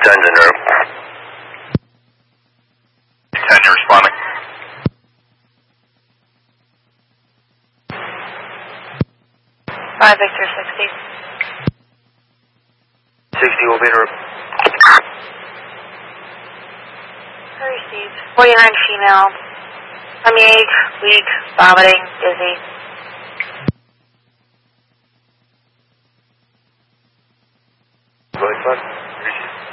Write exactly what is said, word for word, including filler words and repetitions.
ten's in room. ten, you're responding. five Victor sixty. sixty will be in room. Received. forty-nine female. Tummy weak, vomiting, dizzy. Really fun.